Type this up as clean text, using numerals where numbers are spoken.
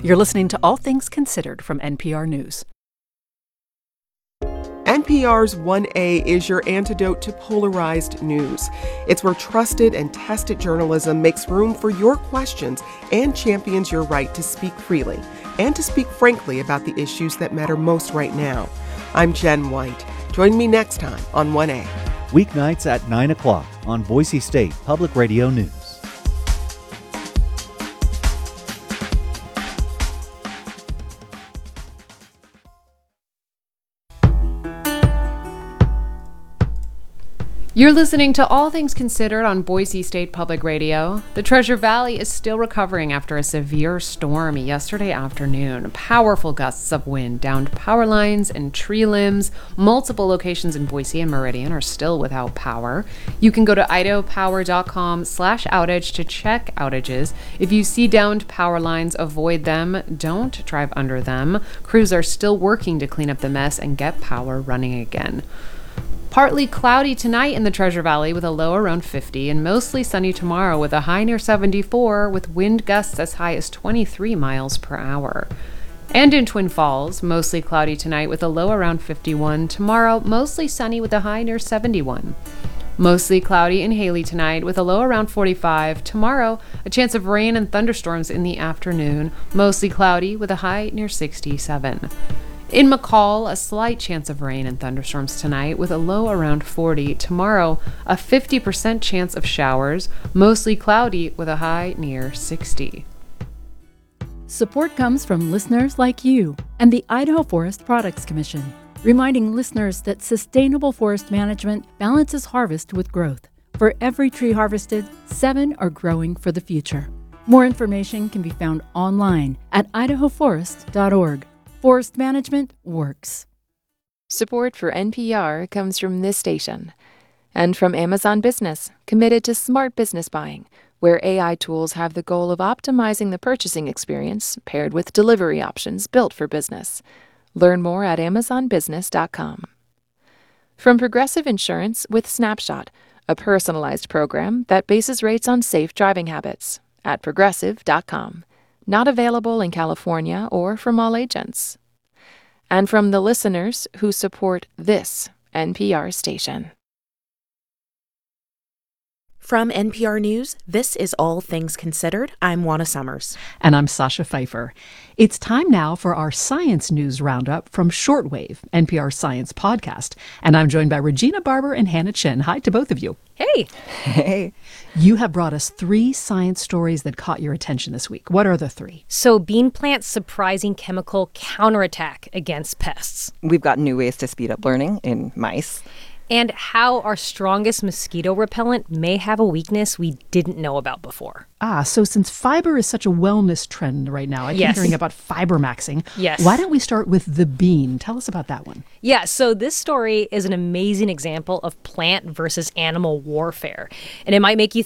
You're listening to All Things Considered from NPR News. NPR's 1A is your antidote to polarized news. It's where trusted and tested journalism makes room for your questions and champions your right to speak freely and to speak frankly about the issues that matter most right now. I'm Jen White. Join me next time on 1A. Weeknights at 9 o'clock on Boise State Public Radio News. You're listening to All Things Considered on Boise State Public Radio. The Treasure Valley is still recovering after a severe storm yesterday afternoon. Powerful gusts of wind downed power lines and tree limbs. Multiple locations in Boise and Meridian are still without power. You can go to idahopower.com/outage to check outages. If you see downed power lines, avoid them. Don't drive under them. Crews are still working to clean up the mess and get power running again. Partly cloudy tonight in the Treasure Valley with a low around 50 and mostly sunny tomorrow with a high near 74 with wind gusts as high as 23 miles per hour. And in Twin Falls, mostly cloudy tonight with a low around 51. Tomorrow, mostly sunny with a high near 71. Mostly cloudy in Haley tonight with a low around 45. Tomorrow, a chance of rain and thunderstorms in the afternoon. Mostly cloudy with a high near 67. In McCall, a slight chance of rain and thunderstorms tonight with a low around 40. Tomorrow, a 50% chance of showers, mostly cloudy with a high near 60. Support comes from listeners like you and the Idaho Forest Products Commission, reminding listeners that sustainable forest management balances harvest with growth. For every tree harvested, 7 are growing for the future. More information can be found online at idahoforest.org. Forest management works. Support for NPR comes from this station and from Amazon Business, committed to smart business buying, where AI tools have the goal of optimizing the purchasing experience paired with delivery options built for business. Learn more at amazonbusiness.com. From Progressive Insurance with Snapshot, a personalized program that bases rates on safe driving habits at progressive.com. Not available in California or from all agents. And from the listeners who support this NPR station. From NPR News, this is All Things Considered. I'm Juana Summers. And I'm Sasha Pfeiffer. It's time now for our science news roundup from Shortwave, NPR Science Podcast. And I'm joined by Regina Barber and Hannah Chen. Hi to both of you. Hey. Hey. You have brought us 3 science stories that caught your attention this week. What are the 3? So, bean plant's surprising chemical counterattack against pests. We've got new ways to speed up learning in mice. And how our strongest mosquito repellent may have a weakness we didn't know about before. So since fiber is such a wellness trend right now, I keep hearing about fiber maxing. Yes. Why don't we start with the bean? Tell us about that one. Yeah, so this story is an amazing example of plant versus animal warfare. And it might make you